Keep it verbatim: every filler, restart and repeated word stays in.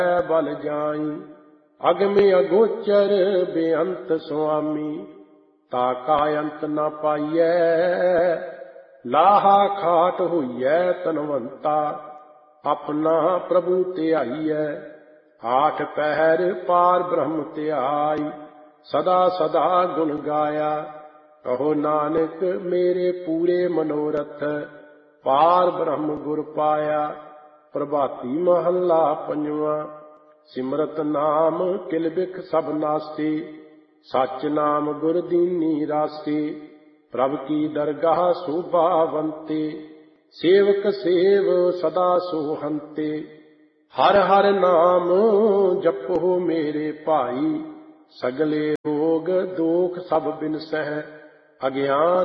बल जाई। अगमे अगोचर बेअंत स्वामी, ताका अंत न पाइयै। लाहा खाट होइयै तनवंता, अपना प्रभु ध्याइयै। आठ पहर पार ब्रह्म ध्याई, सदा सदा गुण गाया। कहो नानक मेरे पूरे मनोरथ, पार ब्रह्म गुर पाया। प्रभाती महला पंजवा। सिमरत नाम किल बिख सब नास्ती, सच नाम गुर दीनी रास्ती। प्रभ की दरगाह शोभावंते, सेवक सेव सदा सोहंते। हर हर नाम जपो मेरे भाई, सगले रोग दोख सब बिनसह। अज्ञान